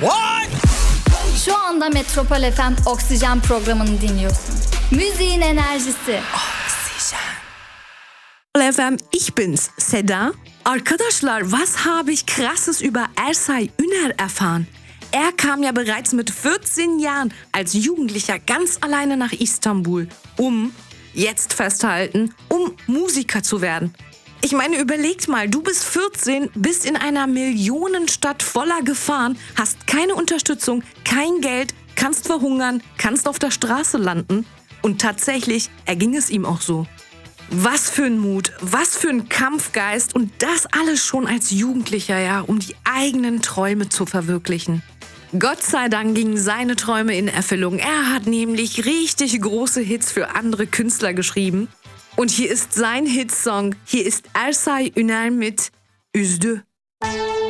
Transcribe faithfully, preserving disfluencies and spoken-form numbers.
Şu anda Metropol F M Oksijen programını dinliyorsun. Müziğin enerjisi. F M, ich bin's, Seda. Arkadaşlar, was habe ich krasses über Ersay Üner erfahren? Er kam ja bereits mit vierzehn Jahren als Jugendlicher ganz alleine nach Istanbul, um, jetzt festhalten, um Musiker zu werden. Ich meine, überlegt mal, du bist vierzehn, bist in einer Millionenstadt voller Gefahren, hast keine Unterstützung, kein Geld, kannst verhungern, kannst auf der Straße landen. Und tatsächlich erging es ihm auch so. Was für ein Mut, was für ein Kampfgeist und das alles schon als Jugendlicher, ja, um die eigenen Träume zu verwirklichen. Gott sei Dank gingen seine Träume in Erfüllung. Er hat nämlich richtig große Hits für andere Künstler geschrieben. Und hier ist sein Hitsong, hier ist Ersay Üner mit Üzdü.